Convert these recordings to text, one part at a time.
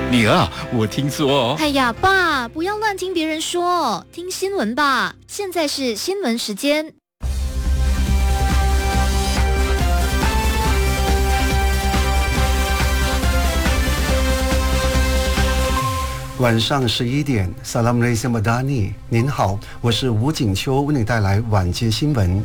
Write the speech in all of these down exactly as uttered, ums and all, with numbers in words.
女儿，我听说哦。 哎呀，爸，不要乱听别人说，听新闻吧。现在是新闻时间。 晚上十一点 Assalamualaikum Madani， 您好，我是吴景秋，为您带来晚间新闻。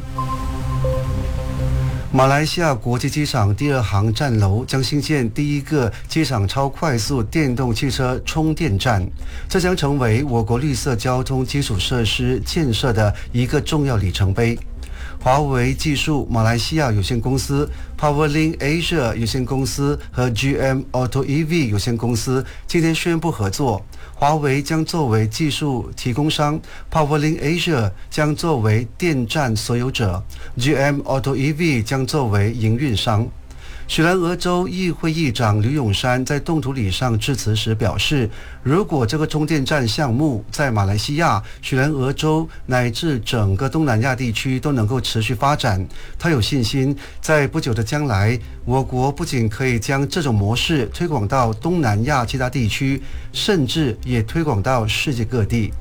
马来西亚国际机场第二航站楼将新建第一个机场超快速电动汽车充电站，这将成为我国绿色交通基础设施建设的一个重要里程碑。华为技术马来西亚有限公司、PowerLink Asia 有限公司和 G M Auto E V 有限公司今天宣布合作，华为将作为技术提供商， PowerLink Asia 将作为电站所有者， G M Auto E V 将作为营运商。雪兰莪州议会议长刘永山在动土礼上致辞时表示，如果这个充电站项目在马来西亚、雪兰莪州乃至整个东南亚地区都能够持续发展，他有信心在不久的将来，我国不仅可以将这种模式推广到东南亚其他地区，甚至也推广到世界各地。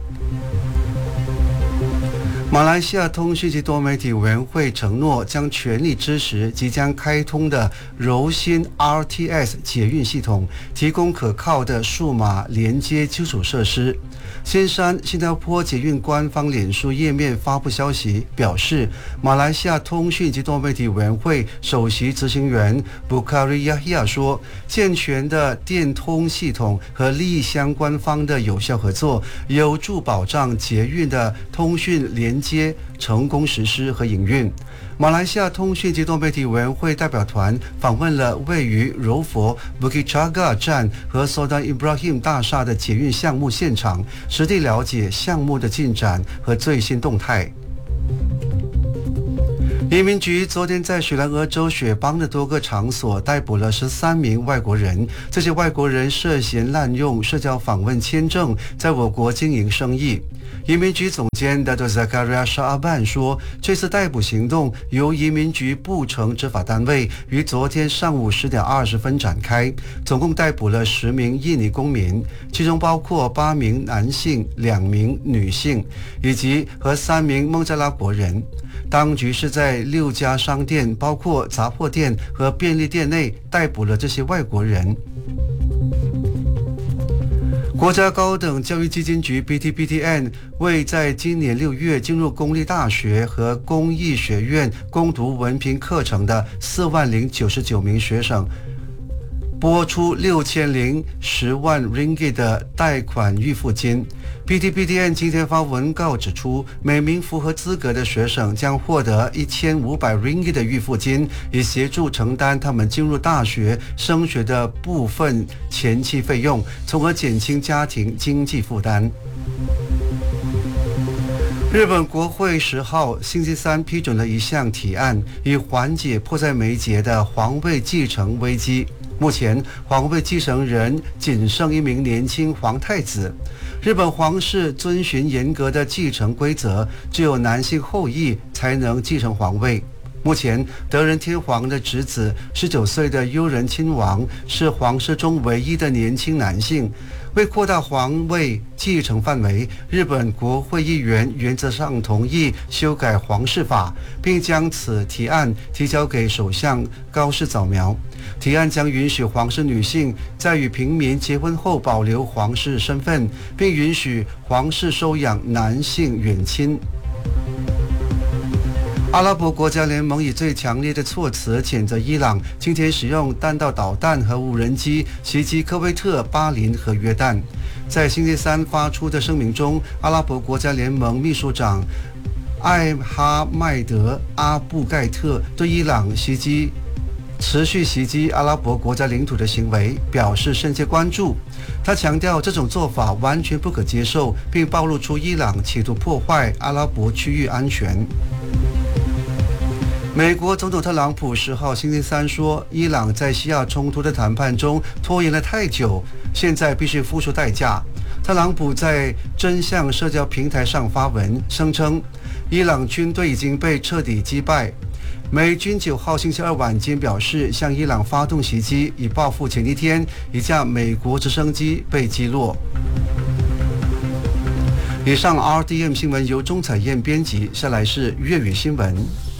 马来西亚通讯及多媒体委员会承诺将全力支持即将开通的柔新 R T S 捷运系统，提供可靠的数码连接基础设施。先山新加坡捷运官方脸书页面发布消息表示，马来西亚通讯及多媒体委员会首席执行员 Bukhari Yahya 说，健全的电通系统和利益相关方的有效合作，有助保障捷运的通讯连接成功实施和营运。马来西亚通讯及多媒体委员会代表团访问了位于柔佛 Bukit Jaga 站和 Sultan Ibrahim 大厦的捷运项目现场，实地了解项目的进展和最新动态。移民局昨天在雪兰莪州雪邦的多个场所逮捕了十三名外国人，这些外国人涉嫌滥用社交访问签证，在我国经营生意。移民局总监 Dato Zakaria Shaaban 说，这次逮捕行动由移民局部城执法单位于昨天上午十点二十分展开，总共逮捕了十名印尼公民，其中包括八名男性、两名女性，以及和三名孟加拉国人。当局是在六家商店，包括杂货店和便利店内逮捕了这些外国人。国家高等教育基金局 B T B T N 为在今年六月进入公立大学和公益学院攻读文凭课程的四万零九十九名学生拨出六千零十万 ringgit 的贷款预付金。B T B T N 今天发文告指出，每名符合资格的学生将获得一千五百 ringgit 的预付金，以协助承担他们进入大学升学的部分前期费用，从而减轻家庭经济负担。日本国会十号星期三批准了一项提案，以缓解迫在眉睫的皇位继承危机。目前皇位继承人仅剩一名年轻皇太子。日本皇室遵循严格的继承规则，只有男性后裔才能继承皇位。目前德仁天皇的侄子十九岁的悠仁亲王是皇室中唯一的年轻男性。为扩大皇位继承范围，日本国会议员原则上同意修改皇室法，并将此提案提交给首相高市早苗。提案将允许皇室女性在与平民结婚后保留皇室身份，并允许皇室收养男性远亲。阿拉伯国家联盟以最强烈的措辞谴责伊朗今天使用弹道导弹和无人机袭击科威特、巴林和约旦。在星期三发出的声明中，阿拉伯国家联盟秘书长艾哈迈德·阿布盖特对伊朗袭击持续袭击阿拉伯国家领土的行为表示深切关注。他强调这种做法完全不可接受，并暴露出伊朗企图破坏阿拉伯区域安全。美国总统特朗普十号星期三说，伊朗在西亚冲突的谈判中拖延了太久，现在必须付出代价。特朗普在真相社交平台上发文，声称伊朗军队已经被彻底击败。 美军九号星期二晚间表示，向伊朗发动袭击，以报复前一天一架美国直升机被击落。以上 R D M 新闻由钟彩燕编辑，下来是粤语新闻。